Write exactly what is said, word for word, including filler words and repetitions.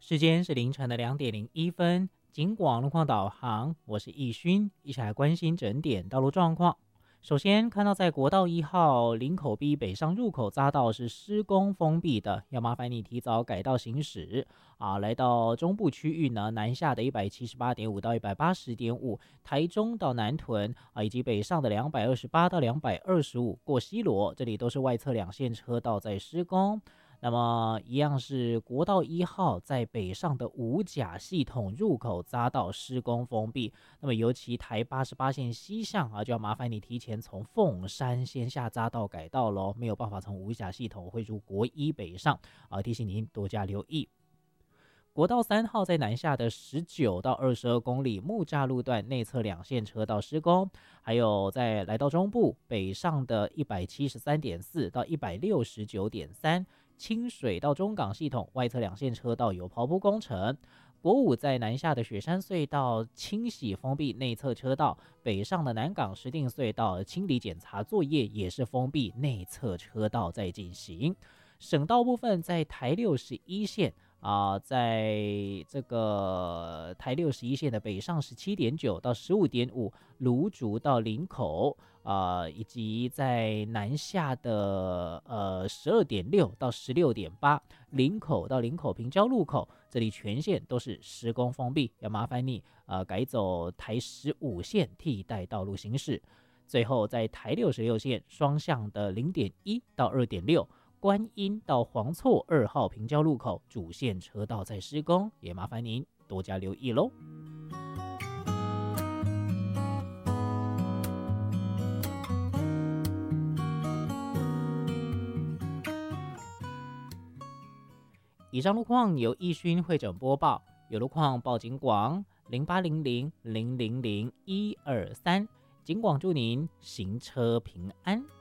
时间是凌晨的两点零一分，警广路况导航，我是易勋，一起来关心整点道路状况。首先看到在国道一号林口 B 北上入口匝道是施工封闭的，要麻烦你提早改道行驶啊。来到中部区域呢，南下的一百七十八点五到一百八十点五，台中到南屯啊，以及北上的两百二十八到两百二十五过西螺，这里都是外侧两线车道在施工。那么一样是国道一号在北上的五甲系统入口匝道施工封闭，那么尤其台八十八线西向啊，就要麻烦你提前从凤山先下匝道改道咯，没有办法从五甲系统汇入国一北上啊，提醒您多加留意。国道三号在南下的十九到二十二公里木栅路段内侧两线车道施工，还有在来到中部北上的一百七十三点四到一百六十九点三，清水到中港系统外侧两线车道有刨铺工程。国五在南下的雪山隧道清洗封闭内侧车道，北上的南港石碇隧道清理检查作业也是封闭内侧车道在进行。省道部分在台六十一线啊、呃，在这个台六十一线的北上十七点九到十五点五，芦竹到林口啊、呃，以及在南下的呃十二点六到十六点八，林口到林口平交路口，这里全线都是施工封闭，要麻烦你呃改走台十五线替代道路行驶。最后在台六十六线双向的零点一到二点六。观音到黄厝二号平交路口主线车道在施工，也麻烦您多加留意喽。以上路况由易勋会诊播报，有路况报警广零八零零零零零一二三，警广祝您行车平安。